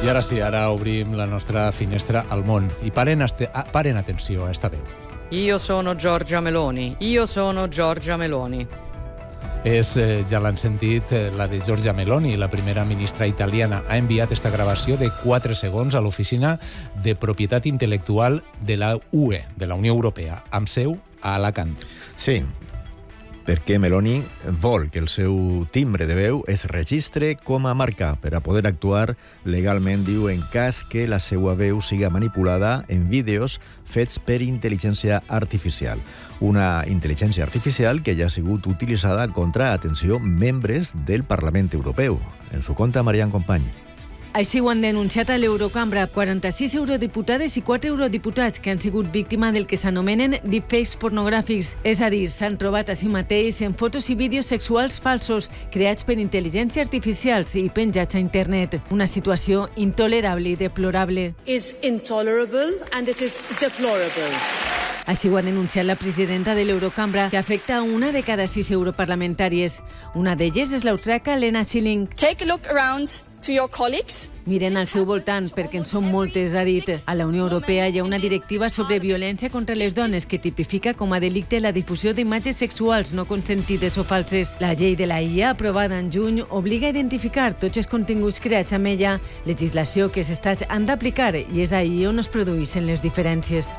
I ara sí, ara obrim la nostra finestra al món. I paren atenció a esta veu. Io sono Giorgia Meloni. Io sono Giorgia Meloni. Ja l'han sentit, la de Giorgia Meloni, la primera ministra italiana. Ha enviat esta gravació de 4 segons a l'Oficina de Propietat Intel·lectual de la UE, de la Unió Europea, amb seu a Alacant. Sí, perquè Meloni vol que el seu timbre de veu es registre com a marca per a poder actuar legalment, diu, en cas que la seva veu siga manipulada en vídeos fets per intel·ligència artificial. Una intel·ligència artificial que ja ha sigut utilitzada contra, atenció, membres del Parlament Europeu. Ens ho conta Marian Company. Així ho han denunciat a l'Eurocambra 46 eurodiputades i 4 eurodiputats que han sigut víctima del que s'anomenen deepfakes pornogràfics. És a dir, s'han trobat a si mateix en fotos i vídeos sexuals falsos creats per intel·ligència artificials i penjats a internet. Una situació intolerable i deplorable. Is intolerable and it is deplorable. Així ho ha denunciat la presidenta de l'Eurocambra, que afecta a una de cada 6 europarlamentàries. Una d'elles és l'austriaca Lena Schilling. Take a look around to your colleagues. Miren al seu voltant, perquè en són moltes, ha dit. A la Unió Europea hi ha una directiva sobre violència contra les dones que tipifica com a delicte la difusió d'imatges sexuals no consentides o falses. La llei de la IA, aprovada en juny, obliga a identificar tots els continguts creats amb ella, legislació que els estats han d'aplicar, i és ahir on es produeixen les diferències.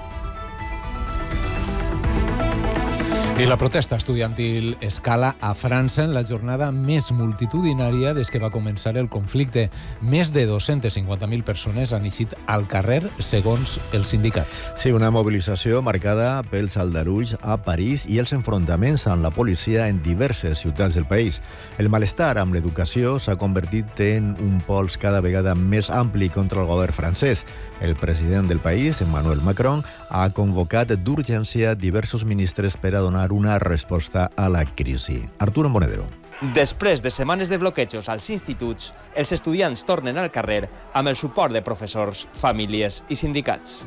I la protesta estudiantil escala a França en la jornada més multitudinària des que va començar el conflicte. Més de 250.000 persones han eixit al carrer, segons els sindicats. Sí, una mobilització marcada pels aldarulls a París i els enfrontaments amb la policia en diverses ciutats del país. El malestar amb l'educació s'ha convertit en un pols cada vegada més ampli contra el govern francès. El president del país, Emmanuel Macron, ha convocat d'urgència diversos ministres per a donar una resposta a la crisi. Arturo Monedero. Després de setmanes de bloquejos als instituts, els estudiants tornen al carrer amb el suport de professors, famílies i sindicats.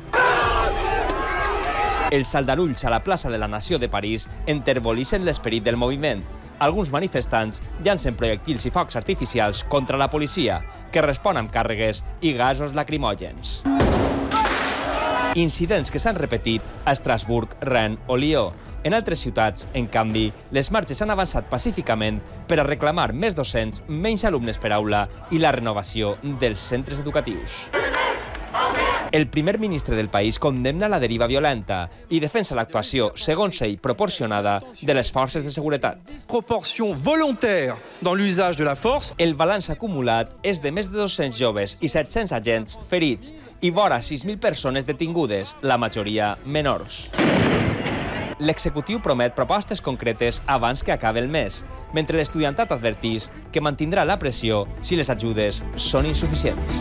Els aldarulls a la plaça de la Nació de París enterboleixen l'esperit del moviment. Alguns manifestants llancen projectils i focs artificials contra la policia, que respon amb càrregues i gasos lacrimògens. Incidents que s'han repetit a Estrasburg, Rennes o Lió. En altres ciutats, en canvi, les marxes han avançat pacíficament per a reclamar més docents, menys alumnes per aula i la renovació dels centres educatius. El primer ministre del país condemna la deriva violenta i defensa l'actuació, segons ell, proporcionada de les forces de seguretat. Proporció volontaire dans l'usage de la force. El balanç acumulat és de més de 200 joves i 700 agents ferits i vora 6.000 persones detingudes, la majoria menors. L'executiu promet propostes concretes abans que acabi el mes, mentre l'estudiantat advertís que mantindrà la pressió si les ajudes són insuficients.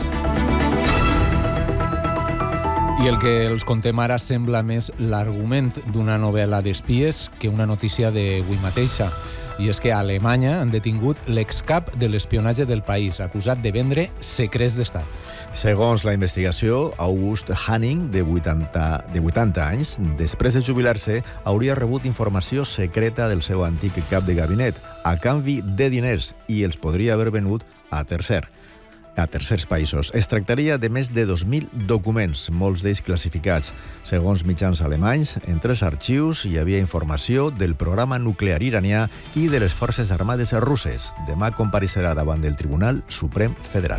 I el que els contem ara sembla més l'argument d'una novel·la d'espies que una notícia d'avui mateixa. I és que a Alemanya han detingut l'excap de l'espionatge del país, acusat de vendre secrets d'estat. Segons la investigació, August Hanning, de 80 anys, després de jubilar-se, hauria rebut informació secreta del seu antic cap de gabinet, a canvi de diners, i els podria haver venut a tercers països. Es tractaria de més de 2.000 documents, molts d'ells classificats. Segons mitjans alemanys, entre els arxius hi havia informació del programa nuclear iranià i de les forces armades russes. Demà compareixerà davant del Tribunal Suprem Federal.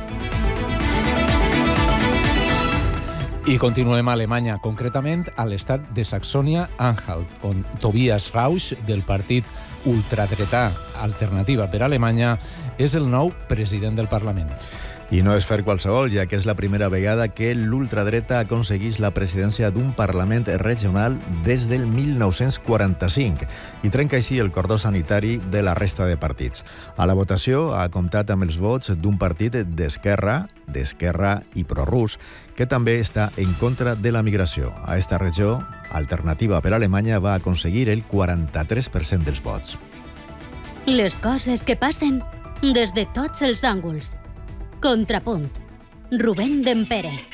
I continuem a Alemanya, concretament a l'estat de Saxònia-Anhalt, on Tobias Rauch, del partit ultradretà Alternativa per Alemanya, és el nou president del Parlament. I no és fer qualsevol, ja que és la primera vegada que l'ultradreta aconsegueix la presidència d'un Parlament regional des del 1945 i trenca així el cordó sanitari de la resta de partits. A la votació ha comptat amb els vots d'un partit d'esquerra i prorus, que també està en contra de la migració. A esta regió, Alternativa per Alemanya va aconseguir el 43% dels vots. Les coses que passen des de tots els ànguls. Contrapunt. Rubén Dempere.